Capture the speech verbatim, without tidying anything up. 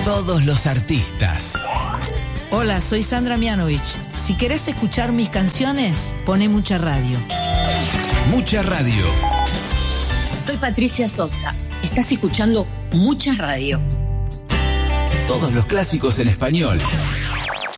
Todos los artistas. Hola, soy Sandra Mianovich. Si querés escuchar mis canciones, poné Mucha Radio. Mucha Radio. Soy Patricia Sosa. Estás escuchando Mucha Radio. Todos los clásicos en español.